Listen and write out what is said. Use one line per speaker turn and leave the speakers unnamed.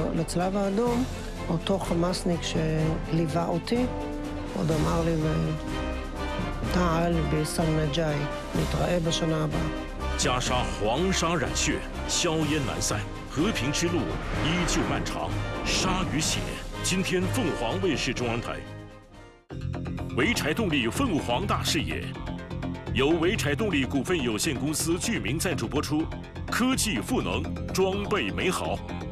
לצלב האדום, אותו חמאסניק שליווה אותי, עוד אמר לי, תעל בסלנג'אי, נתראה בשנה הבאה.
袈裟黄沙染血，硝烟难散，和平之路依旧漫长。沙与血，今天凤凰卫视中央台。潍柴动力凤凰大视野，由潍柴动力股份有限公司剧名赞助播出，科技赋能，装备美好。